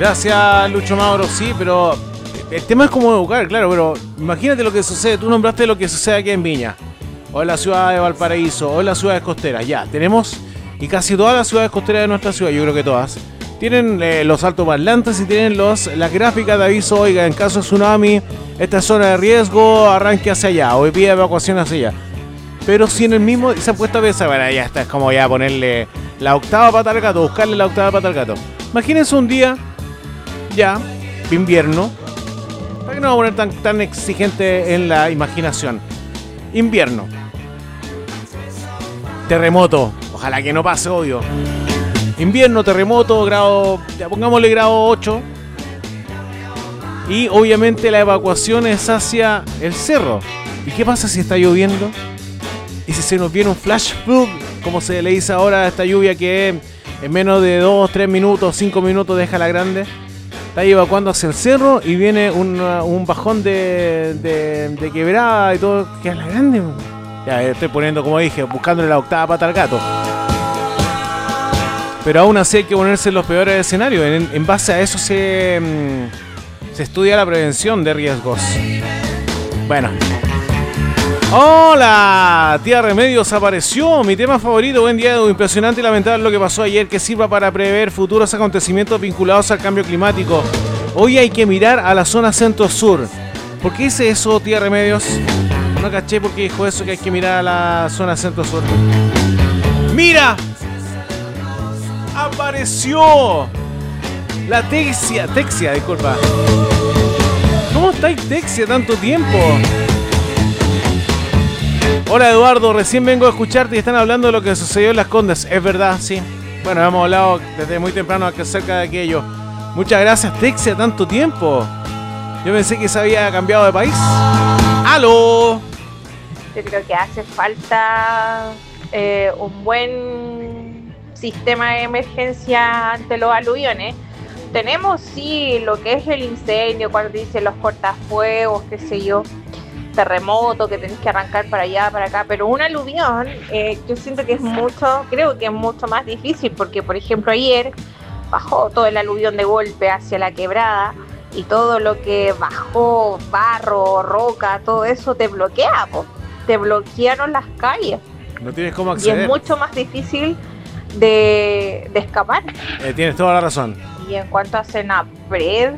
Gracias, Lucho Mauro. Sí, pero el tema es cómo educar, claro, pero imagínate lo que sucede. Tú nombraste lo que sucede aquí en Viña, o en la ciudad de Valparaíso, o en las ciudades costeras. Ya, tenemos, y casi todas las ciudades costeras de nuestra ciudad, yo creo que todas, tienen los altoparlantes y tienen las gráficas de aviso. Oiga, en caso de tsunami, esta es zona de riesgo, arranque hacia allá, o pide evacuación hacia allá. Pero si en el mismo se han puesto a pensar, bueno, ya está, es como ya ponerle la octava pata al gato, buscarle la octava pata al gato. Imagínense un día, ya, de invierno, para que no vamos a poner tan exigente en la imaginación. Invierno. Terremoto, ojalá que no pase, obvio. Invierno, terremoto, grado, ya pongámosle grado 8. Y obviamente la evacuación es hacia el cerro. ¿Y qué pasa si está lloviendo? Y si se nos viene un flash flood, como se le dice ahora a esta lluvia que en menos de 2, 3 minutos, 5 minutos deja la grande. Está evacuando hacia el cerro y viene un bajón de quebrada y todo, que es la grande. Ya estoy poniendo, como dije, buscándole la octava pata al gato. Pero aún así hay que ponerse en los peores escenarios. En base a eso se estudia la prevención de riesgos. Bueno. ¡Hola! Tía Remedios apareció. Mi tema favorito. Buen día. Impresionante y lamentable lo que pasó ayer, que sirva para prever futuros acontecimientos vinculados al cambio climático. Hoy hay que mirar a la zona centro-sur. ¿Por qué dice eso, tía Remedios? No caché por qué dijo eso, que hay que mirar a la zona centro-sur. ¡Mira! ¡Apareció! La Texia, disculpa. ¿Cómo estáis, Texia, tanto tiempo? Hola, Eduardo, recién vengo a escucharte y están hablando de lo que sucedió en Las Condes. Es verdad, sí. Bueno, hemos hablado desde muy temprano acerca de aquello. Muchas gracias, Texia, tanto tiempo. Yo pensé que se había cambiado de país. ¡Aló! Yo creo que hace falta un buen sistema de emergencia ante los aluviones. Tenemos, sí, lo que es el incendio, cuando dicen los cortafuegos, qué sé yo, terremoto, que tenés que arrancar para allá, para acá, pero un aluvión, yo siento que creo que es mucho más difícil, porque, por ejemplo, ayer bajó todo el aluvión de golpe hacia la quebrada, y todo lo que bajó, barro, roca, todo eso te bloquea, te bloquearon las calles. No tienes cómo acceder. Y es mucho más difícil de escapar. Tienes toda la razón. Y en cuanto a Senapred,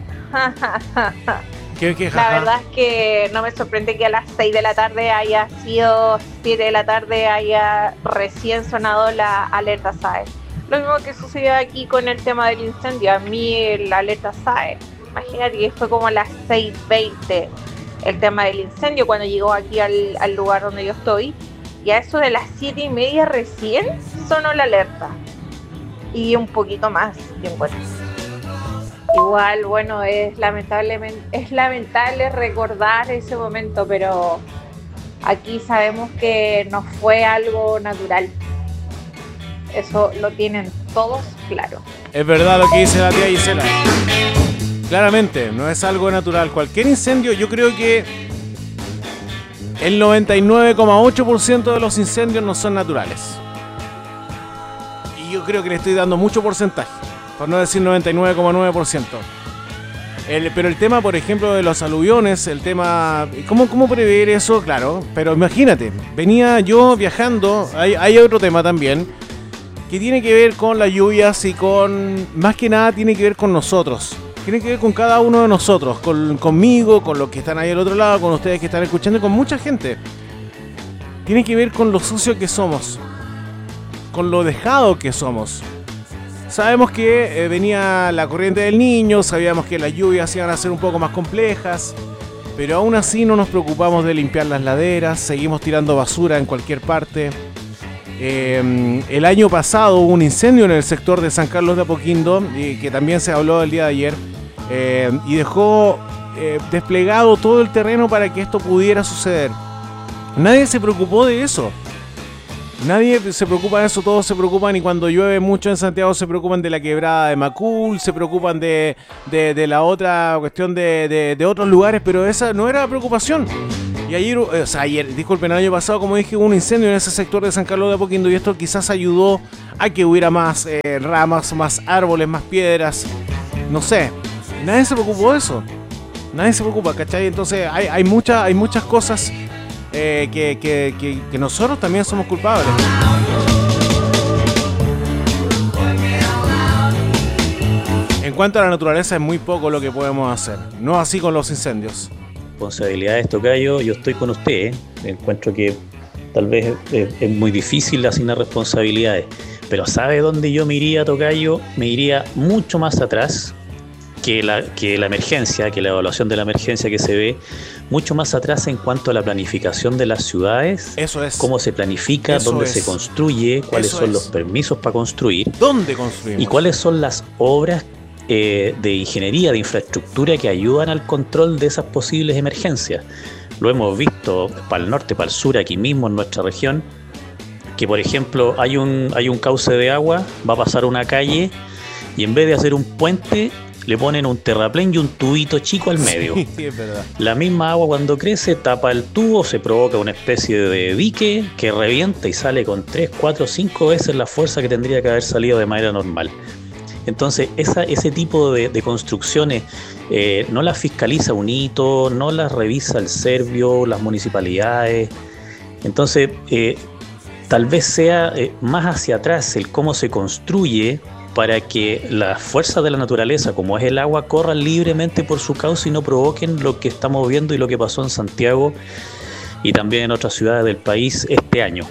¿Qué, la verdad es que no me sorprende que a las 6 de la tarde haya sido 7 de la tarde haya recién sonado la alerta SAE. Lo mismo que sucedió aquí con el tema del incendio. A mí la alerta SAE, imagínate que fue como a las 6:20 el tema del incendio cuando llegó aquí al lugar donde yo estoy. Y a eso de las 7:30 recién sonó la alerta. Y un poquito más, yo encuentro. Igual, bueno, es lamentable recordar ese momento, pero aquí sabemos que no fue algo natural. Eso lo tienen todos claro. Es verdad lo que dice la tía Gisela. Claramente, no es algo natural. Cualquier incendio, yo creo que el 99,8% de los incendios no son naturales. Y yo creo que le estoy dando mucho porcentaje, por no decir 99,9%. Pero el tema, por ejemplo, de los aluviones, el tema... ¿Cómo prever eso? Claro, pero imagínate, venía yo viajando, hay otro tema también, que tiene que ver con las lluvias y más que nada tiene que ver con nosotros. Tiene que ver con cada uno de nosotros, conmigo, con los que están ahí al otro lado, con ustedes que están escuchando y con mucha gente. Tiene que ver con lo sucio que somos, con lo dejado que somos. Sabemos que venía la corriente del Niño, sabíamos que las lluvias iban a ser un poco más complejas, pero aún así no nos preocupamos de limpiar las laderas, seguimos tirando basura en cualquier parte. El año pasado hubo un incendio en el sector de San Carlos de Apoquindo, que también se habló el día de ayer, y dejó desplegado todo el terreno para que esto pudiera suceder. Nadie se preocupó de eso. Nadie se preocupa de eso, todos se preocupan, y cuando llueve mucho en Santiago se preocupan de la quebrada de Macul, se preocupan de la otra cuestión de otros lugares, pero esa no era la preocupación. Y ayer, disculpen, el año pasado, como dije, hubo un incendio en ese sector de San Carlos de Apoquindo, y esto quizás ayudó a que hubiera más ramas, más árboles, más piedras, no sé, nadie se preocupó de eso. Nadie se preocupa, ¿cachai? Entonces hay muchas cosas que nosotros también somos culpables. En cuanto a la naturaleza es muy poco lo que podemos hacer. No así con los incendios. Responsabilidades, tocayo, yo estoy con usted. Encuentro que tal vez es muy difícil asignar responsabilidades. Pero ¿sabe dónde yo me iría, tocayo? Me iría mucho más atrás que la emergencia, que la evaluación de la emergencia que se ve, mucho más atrás en cuanto a la planificación de las ciudades. Eso es. Cómo se planifica, dónde se construye, cuáles son los permisos para construir. ¿Dónde construimos? Y cuáles son las obras de ingeniería, de infraestructura que ayudan al control de esas posibles emergencias. Lo hemos visto para el norte, para el sur, aquí mismo en nuestra región, que por ejemplo hay un cauce de agua, va a pasar una calle y en vez de hacer un puente le ponen un terraplén y un tubito chico al medio. Sí, es verdad. La misma agua cuando crece tapa el tubo, se provoca una especie de dique que revienta y sale con 3, 4, 5 veces la fuerza que tendría que haber salido de manera normal. Entonces ese tipo de construcciones no las fiscaliza un hito, no las revisa el Servio, las municipalidades. Entonces tal vez sea más hacia atrás el cómo se construye para que las fuerzas de la naturaleza, como es el agua, corran libremente por su cauce y no provoquen lo que estamos viendo y lo que pasó en Santiago y también en otras ciudades del país este año.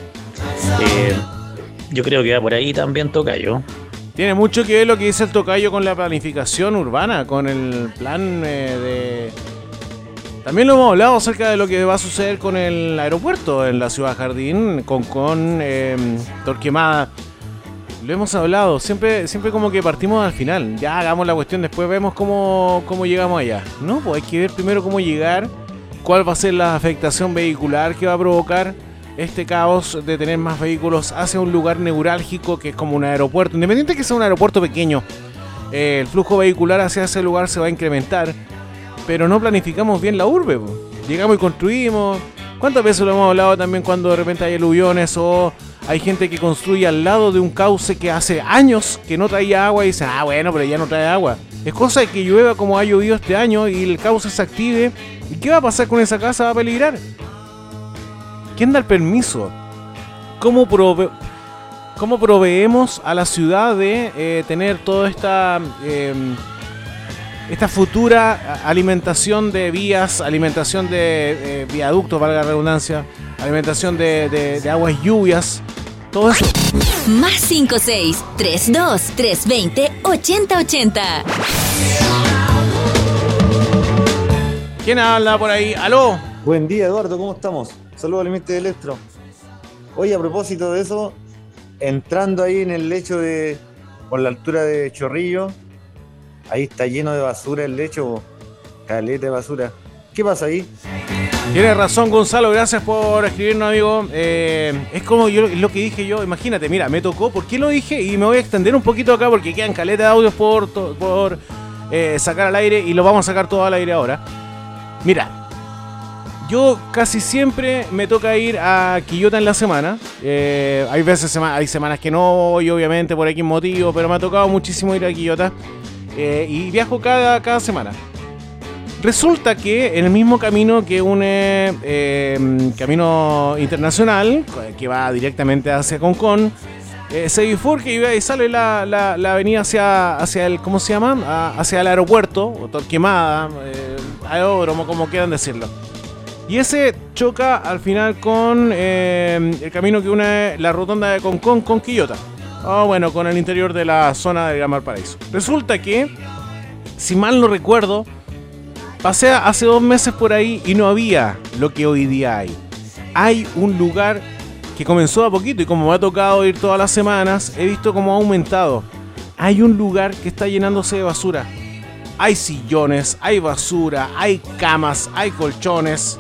Yo creo que va por ahí también, tocayo. Tiene mucho que ver lo que dice el tocayo con la planificación urbana, con el plan de... También lo hemos hablado acerca de lo que va a suceder con el aeropuerto en la Ciudad Jardín, con Torquemada. Lo hemos hablado, siempre como que partimos al final. Ya hagamos la cuestión, después vemos cómo llegamos allá. No, pues hay que ver primero cómo llegar, cuál va a ser la afectación vehicular que va a provocar este caos de tener más vehículos hacia un lugar neurálgico que es como un aeropuerto. Independiente de que sea un aeropuerto pequeño, el flujo vehicular hacia ese lugar se va a incrementar, pero no planificamos bien la urbe. Llegamos y construimos. ¿Cuántas veces lo hemos hablado también cuando de repente hay aluviones o hay gente que construye al lado de un cauce que hace años que no traía agua y dice, bueno, pero ya no trae agua? Es cosa de que llueva como ha llovido este año y el cauce se active. ¿Y qué va a pasar con esa casa? Va a peligrar. ¿Quién da el permiso? ¿Cómo proveemos a la ciudad de tener toda esta futura alimentación de vías, alimentación de viaductos, valga la redundancia, alimentación de aguas lluvias, todo eso? Más 56-32-320-8080. ¿Quién habla por ahí? ¡Aló! Buen día, Eduardo, ¿cómo estamos? Saludos al Límite de Electro. Oye, a propósito de eso, entrando ahí en el lecho por la altura de Chorrillo, ahí está lleno de basura el lecho, caleta de basura. ¿Qué pasa ahí? Tienes razón, Gonzalo, gracias por escribirnos, amigo. Es como lo que dije yo, imagínate, mira, me tocó, ¿por qué lo dije? Y me voy a extender un poquito acá porque quedan caleta de audios por sacar al aire y lo vamos a sacar todo al aire ahora. Mira, yo casi siempre me toca ir a Quillota en la semana. Hay semanas que no voy, obviamente, por X motivo, pero me ha tocado muchísimo ir a Quillota. Y viajo cada semana. Resulta que en el mismo camino que une camino internacional, que va directamente hacia Concón, se bifurca y sale la avenida hacia el, ¿cómo se llama? Hacia el aeropuerto, o Torquemada, aeródromo, como quieran decirlo. Y ese choca al final con el camino que une la rotonda de Concón con Quillota. Bueno, con el interior de la zona de Gran Valparaíso. Resulta que, si mal no recuerdo, pasé hace 2 meses por ahí y no había lo que hoy día hay. Hay un lugar que comenzó a poquito y como me ha tocado ir todas las semanas, he visto cómo ha aumentado. Hay un lugar que está llenándose de basura. Hay sillones, hay basura, hay camas, hay colchones.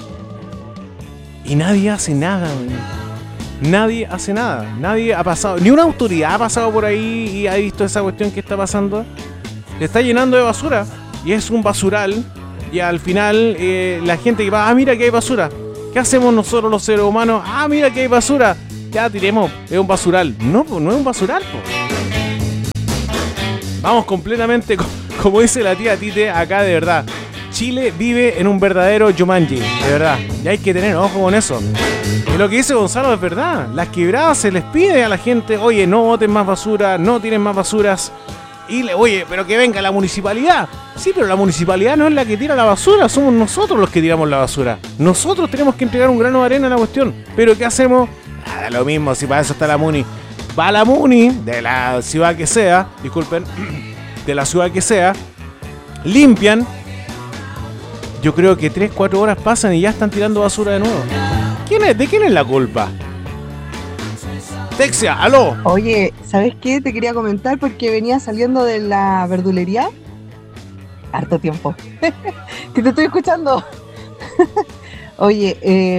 Y nadie hace nada, nadie hace nada. Nadie ha pasado, ni una autoridad ha pasado por ahí y ha visto esa cuestión que está pasando. Se está llenando de basura y es un basural. Y al final la gente que va, mira que hay basura. ¿Qué hacemos nosotros los seres humanos? Mira que hay basura. Ya tiremos, es un basural. No, no es un basural, po. Vamos completamente como dice la tía Tite, acá de verdad, Chile vive en un verdadero Jumanji, de verdad. Y hay que tener ojo con eso. Y lo que dice Gonzalo es verdad. Las quebradas se les pide a la gente, oye, no boten más basura, no tiren más basuras. Y oye, pero que venga la municipalidad. Sí, pero la municipalidad no es la que tira la basura, somos nosotros los que tiramos la basura. Nosotros tenemos que entregar un grano de arena a la cuestión. Pero ¿qué hacemos? Nada, lo mismo, si para eso está la Muni. Va la Muni, de la ciudad que sea, disculpen, de la ciudad que sea, limpian. Yo creo que 3-4 horas pasan y ya están tirando basura de nuevo. ¿De quién es la culpa? Texia, aló. Oye, ¿sabes qué? Te quería comentar porque venía saliendo de la verdulería. Harto tiempo. Que te estoy escuchando. Oye,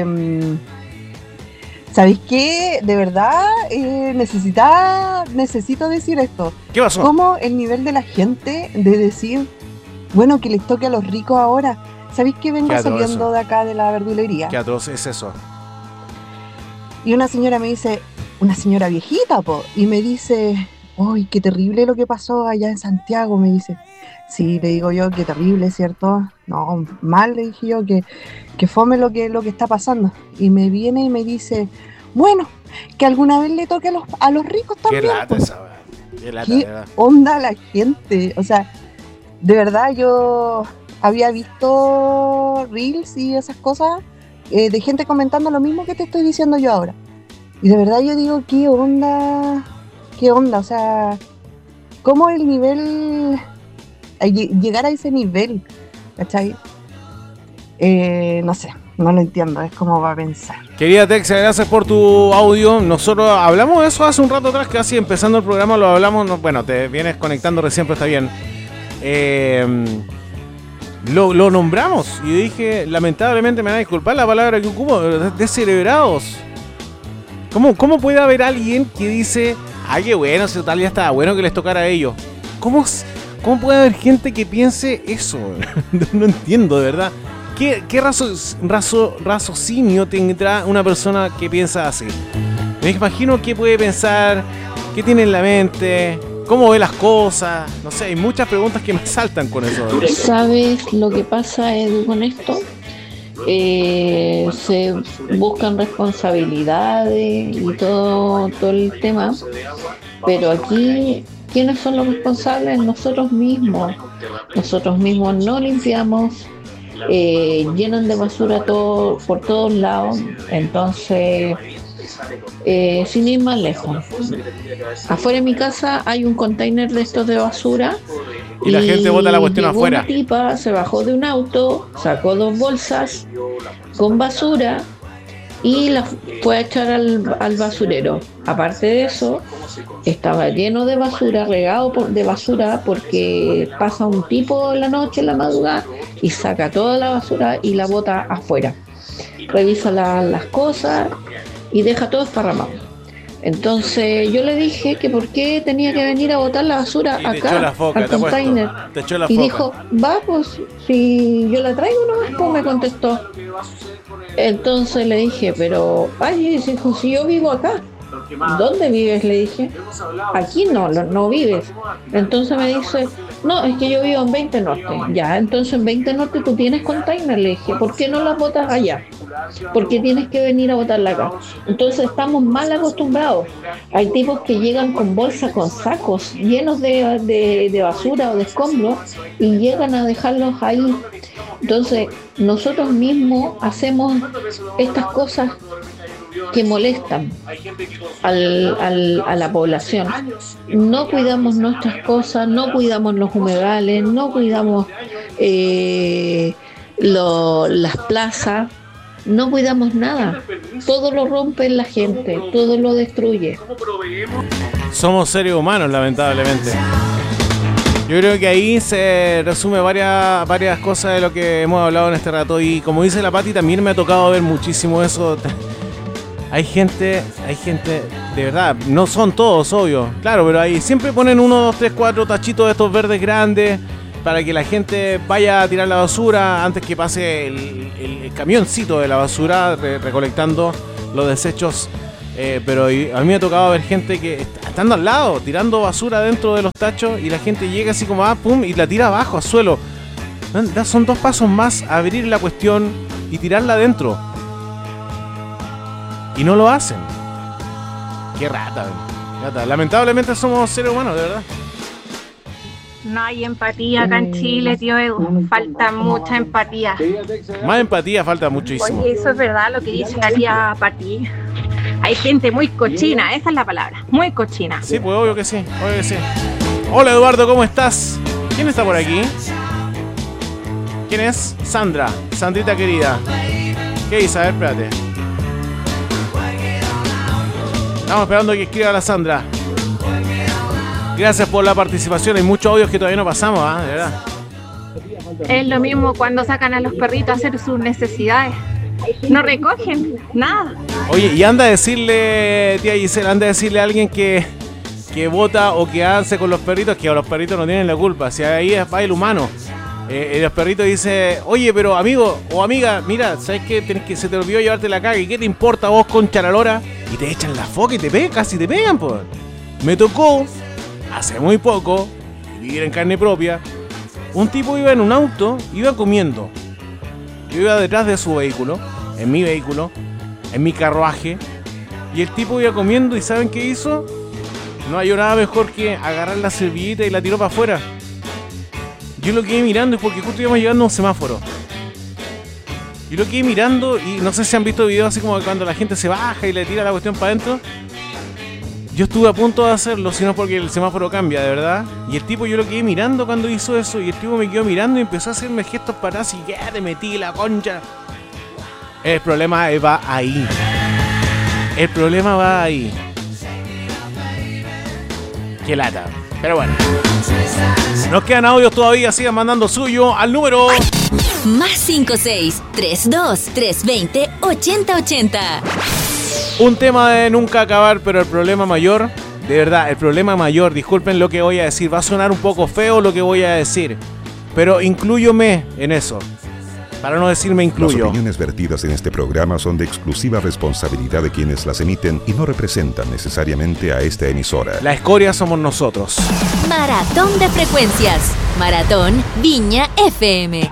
¿sabes qué? De verdad, necesito decir esto. ¿Qué pasó? Como el nivel de la gente de decir, bueno, que les toque a los ricos ahora. ¿Sabéis que vengo saliendo de acá de la verdulería? ¿Qué atroz es eso? Y una señora me dice, una señora viejita, y me dice, ¡ay, qué terrible lo que pasó allá en Santiago! Me dice, sí, le digo yo, qué terrible, ¿cierto? No, mal, le dije yo, que fome lo que está pasando. Y me viene y me dice, bueno, que alguna vez le toque a los ricos también. Qué lata esa, ¿Qué onda la gente? O sea, de verdad yo había visto reels y esas cosas de gente comentando lo mismo que te estoy diciendo yo ahora. Y de verdad yo digo, ¿qué onda? O sea, ¿cómo el nivel, llegar a ese nivel? ¿Cachai? No sé, no lo entiendo, es como va a pensar. Querida Texia, gracias por tu audio. Nosotros hablamos de eso hace un rato atrás, casi empezando el programa lo hablamos. Bueno, te vienes conectando recién, pero está bien. Lo nombramos y dije, lamentablemente me van a disculpar la palabra que ocupo, descerebrados. ¿Cómo puede haber alguien que dice, ay, qué bueno, si total ya estaba bueno que les tocara a ellos? ¿Cómo puede haber gente que piense eso? No entiendo, de verdad. ¿Qué raciocinio tendrá una persona que piensa así? Me imagino qué puede pensar, qué tiene en la mente, cómo ve las cosas. No sé, hay muchas preguntas que me saltan con eso. ¿Sabes lo que pasa, Edu, con esto? Se buscan responsabilidades y todo el tema, pero aquí, ¿quiénes son los responsables? Nosotros mismos no limpiamos, llenan de basura todo por todos lados. Entonces, sin ir más lejos, afuera de mi casa hay un container de estos de basura. Y la gente bota la cuestión afuera. Una tipa se bajó de un auto, sacó 2 bolsas con basura y las fue a echar al basurero. Aparte de eso, estaba lleno de basura, regado de basura, porque pasa un tipo en la noche, en la madrugada, y saca toda la basura y la bota afuera. Revisa las cosas y deja todo esparramado. Entonces yo le dije que por qué tenía que venir a botar la basura acá, al container. Y dijo, va, pues si yo la traigo nomás, pues me contestó. Entonces le dije, pero, ay, dijo, si yo vivo acá. ¿Dónde vives? Le dije. Aquí no vives. Entonces me dice, no, es que yo vivo en 20 Norte. Ya, entonces en 20 Norte tú tienes container. Le dije, ¿por qué no las botas allá? ¿Por qué tienes que venir a botarla acá? Entonces estamos mal acostumbrados. Hay tipos que llegan con bolsas, con sacos llenos de basura o de escombros y llegan a dejarlos ahí. Entonces nosotros mismos hacemos estas cosas que molestan a la población. No cuidamos nuestras cosas, no cuidamos los humedales, no cuidamos las plazas, no cuidamos nada. Todo lo rompe la gente, todo lo destruye. Somos seres humanos, lamentablemente. Yo creo que ahí se resume varias cosas de lo que hemos hablado en este rato. Y como dice la Pati, también me ha tocado ver muchísimo eso. Hay gente, de verdad, no son todos, obvio, claro, pero ahí siempre ponen 1, 2, 3, 4 tachitos de estos verdes grandes para que la gente vaya a tirar la basura antes que pase el camioncito de la basura recolectando los desechos Pero a mí me ha tocado ver gente que estando al lado, tirando basura dentro de los tachos y la gente llega así como, pum, y la tira abajo, al suelo. Son 2 pasos más a abrir la cuestión y tirarla adentro. Y no lo hacen. Qué rata. Lamentablemente somos seres humanos, de verdad. No hay empatía acá en Chile, tío Edu. Falta mucha empatía. Más empatía falta muchísimo. Oye, eso es verdad lo que dice la tía Pati. Hay gente muy cochina, esa es la palabra. Muy cochina. Sí, pues obvio que sí, Hola Eduardo, ¿cómo estás? ¿Quién está por aquí? ¿Quién es? Sandra, Sandrita querida. ¿Qué dice? A ver, espérate. Estamos esperando que escriba la Sandra. Gracias por la participación. Hay muchos audios que todavía no pasamos, de verdad. Es lo mismo cuando sacan a los perritos a hacer sus necesidades. No recogen nada. Oye, y anda a decirle, tía Gisela, anda a decirle a alguien que vota o que hace con los perritos, que los perritos no tienen la culpa. Si ahí va el humano. Los perritos dice, oye, pero amigo o amiga, mira, ¿sabes qué? Se te olvidó llevarte la caga. ¿Y qué te importa vos, concha la lora? Y te echan la foca y te pegan, casi te pegan, pues. Me tocó, hace muy poco, vivir en carne propia. Un tipo iba en un auto, iba comiendo. Yo iba detrás de su vehículo, en mi carruaje. Y el tipo iba comiendo y ¿saben qué hizo? No hay nada mejor que agarrar la servilleta y la tiró para afuera. Yo lo quedé mirando, es porque justo íbamos llegando a un semáforo. Yo lo quedé mirando y no sé si han visto videos así como cuando la gente se baja y le tira la cuestión para adentro. Yo estuve a punto de hacerlo, sino porque el semáforo cambia, de verdad. Y el tipo, yo lo quedé mirando cuando hizo eso. Y el tipo me quedó mirando y empezó a hacerme gestos para atrás. Y ya te metí la concha. El problema va ahí. Qué lata. Pero bueno. Nos quedan audios todavía. Sigan mandando suyo al número... Más 563-22320-8080. Un tema de nunca acabar, pero el problema mayor, de verdad, el problema mayor, disculpen lo que voy a decir, va a sonar un poco feo lo que voy a decir, pero inclúyome en eso, para no decir me incluyo. Las opiniones vertidas en este programa son de exclusiva responsabilidad de quienes las emiten y no representan necesariamente a esta emisora. La escoria somos nosotros. Maratón de frecuencias. Maratón Viña FM.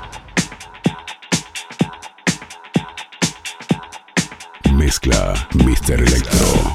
Mezcla Mr. Electro.